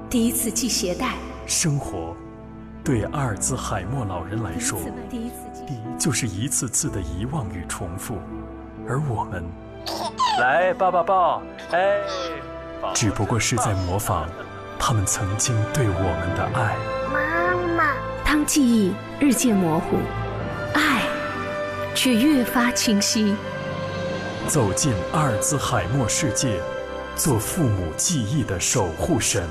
第一次系鞋带。 生活，对阿尔兹海默老人来说，就是一次次的遗忘与重复，而我们，来抱抱抱，哎，只不过是在模仿他们曾经对我们的爱。 妈妈， 当记忆日渐模糊，爱却越发清晰。 走进阿尔兹海默世界，做父母记忆的守护神。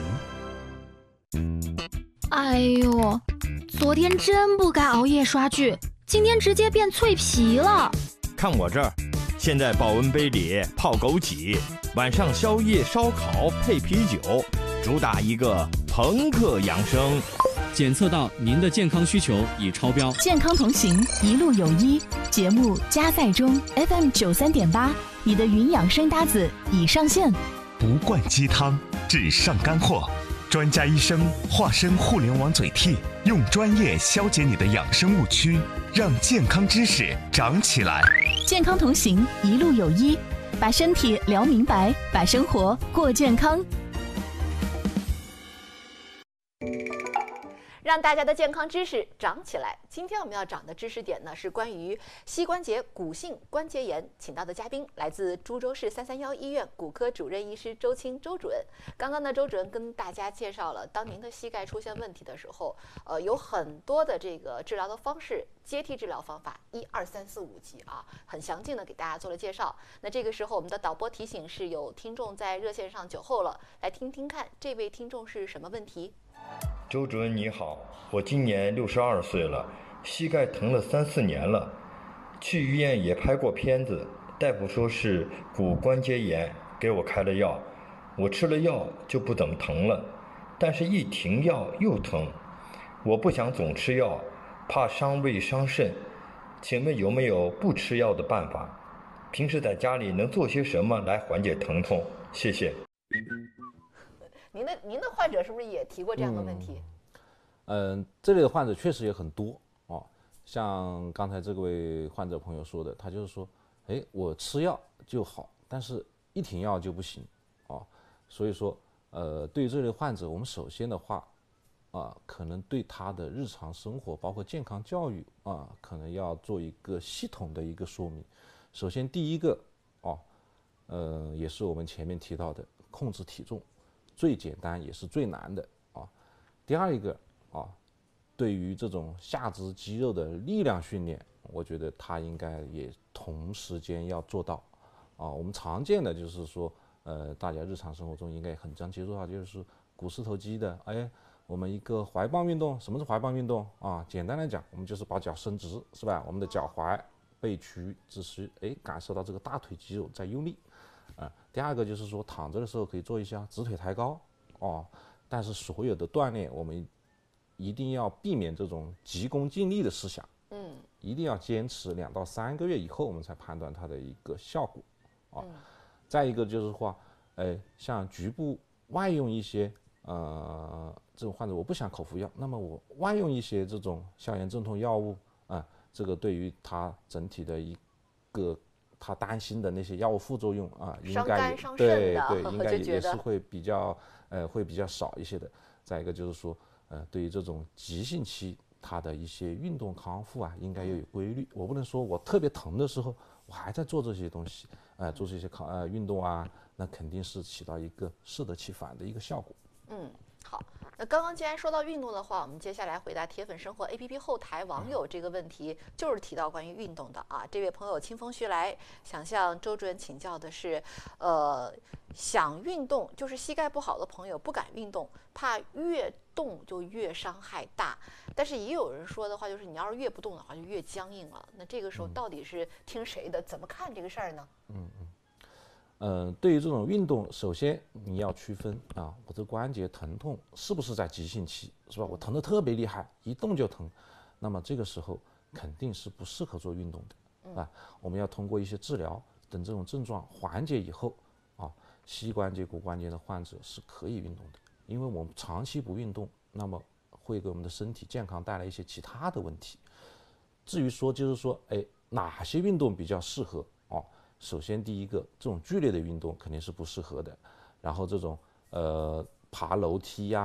哎呦，昨天真不该熬夜刷剧，今天直接变脆皮了。 看我这儿，现在保温杯里泡枸杞，晚上宵夜烧烤配啤酒，主打一个朋克养生。 检测到您的健康需求已超标。 健康同行，一路有医。节目加载中 ，FM 93.8，你的云养生搭子已上线。 不灌鸡汤，只上干货。专家医生化身互联网嘴替，用专业消解你的养生误区，让健康知识长起来。 健康同行，一路有医，把身体聊明白，把生活过健康。 让大家的健康知识长起来。今天我们要讲的知识点呢，是关于膝关节骨性关节炎，请到的嘉宾来自株洲市331医院骨科主任医师周青周主任。刚刚呢，周主任跟大家介绍了，当您的膝盖出现问题的时候，有很多的这个治疗的方式，阶梯治疗方法1、2、3、4、5级啊，很详尽的给大家做了介绍。那这个时候，我们的导播提醒是有听众在热线上久候了，来听听看这位听众是什么问题。 周主任你好，我今年62岁了，膝盖疼了3、4年了，去医院也拍过片子，大夫说是骨关节炎，给我开了药，我吃了药就不怎么疼了，但是一停药又疼，我不想总吃药，怕伤胃伤肾，请问有没有不吃药的办法？平时在家里能做些什么来缓解疼痛？谢谢。 您的患者是不是也提过这样的问题？ 这类的患者确实也很多哦。像刚才这位患者朋友说的，他就是说，哎，我吃药就好，但是一停药就不行哦。所以说，对于这类患者，我们首先的话，可能对他的日常生活，包括健康教育可能要做一个系统的一个说明。首先，第一个也是我们前面提到的控制体重。最简单也是最难的啊。第二一个对于这种下肢肌肉的力量训练，我觉得他应该也同时间要做到我们常见的就是说，大家日常生活中应该很常接触到，就是股四头肌的，我们一个踝棒运动。什么是踝棒运动简单来讲，我们就是把脚伸直，是吧？我们的脚踝、背屈只是感受到这个大腿肌肉在用力。第二个就是说，躺着的时候可以做一下直腿抬高但是所有的锻炼，我们一定要避免这种急功近利的思想，一定要坚持2到3个月以后，我们才判断它的一个效果再一个就是话，像局部外用一些这种患者，我不想口服药，那么我外用一些这种消炎镇痛药物这个对于他整体的一个。他担心的那些药物副作用应该对，应该也是会比较少一些的。再一个就是说，对于这种急性期，他的一些运动康复应该要有规律。我不能说我特别疼的时候，我还在做这些东西，做这些运动那肯定是起到一个适得其反的一个效果。 好。那刚刚既然说到运动的话，我们接下来回答铁粉生活 APP 后台网友这个问题，就是提到关于运动的这位朋友清风徐来想向周主任请教的是，想运动，就是膝盖不好的朋友不敢运动，怕越动就越伤害大。但是也有人说的话，就是你要是越不动的话，就越僵硬了。那这个时候到底是听谁的？怎么看这个事儿呢？ 对于这种运动，首先你要区分我的关节疼痛是不是在急性期，是吧？我疼得特别厉害，一动就疼，那么这个时候肯定是不适合做运动的我们要通过一些治疗，等这种症状缓解以后膝关节、骨关节的患者是可以运动的，因为我们长期不运动，那么会给我们的身体健康带来一些其他的问题。至于说就是说，哪些运动比较适合首先第一个，这种剧烈的运动肯定是不适合的，然后这种爬楼梯